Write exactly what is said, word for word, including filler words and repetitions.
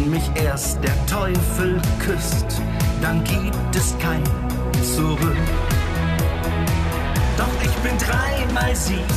wenn mich erst der Teufel küsst, dann gibt es kein Zurück. Doch ich bin dreimal Sieg